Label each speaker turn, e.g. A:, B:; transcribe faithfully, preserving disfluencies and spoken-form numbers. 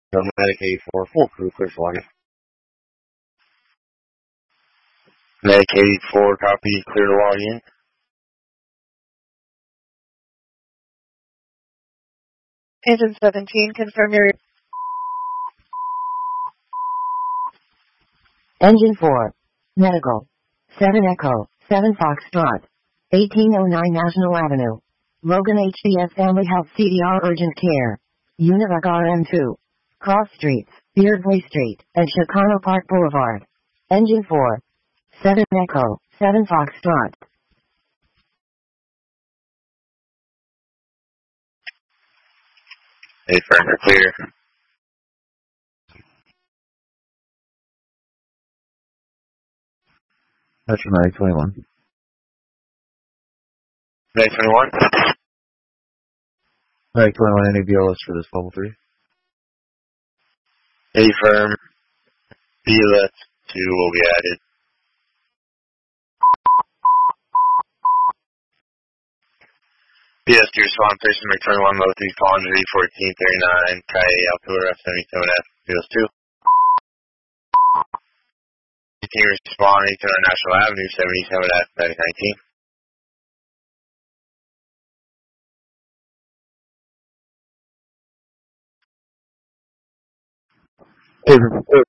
A: Medicaid for full crew, clear for login. Medicaid for copy, clear to login.
B: Engine seventeen, confirm your...
C: Engine four. Medical. seven Echo, seven Foxtrot. eighteen oh nine National Avenue. Logan H C S Family Health C D R Urgent Care. Univac R M two. Cross Streets, Beardsley Street, and Chicano Park Boulevard. Engine four. seven Echo, seven Foxtrot.
A: Hey, firm, you're clear.
D: That's from Medic twenty-one.
A: Medic twenty-one?
D: Medic twenty-one, any B L S for this level three?
A: Hey, firm, B L S two will be added. B S two Swan Station, Medic twenty-one, level three, Collins, three fourteen thirty-nine, K A Altura, F seventy-seven F, B S two. Continue respond, eighteen hundred National Avenue, seventy-seven F, Medic nineteen.
D: Hey,